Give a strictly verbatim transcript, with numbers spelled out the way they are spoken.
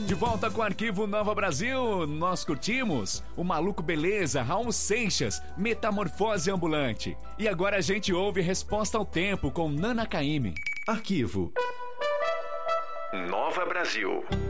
De volta com o Arquivo Nova Brasil, nós curtimos o Maluco Beleza, Raul Seixas, Metamorfose Ambulante. E agora a gente ouve Resposta ao Tempo com Nana Caymmi. Arquivo Nova Brasil.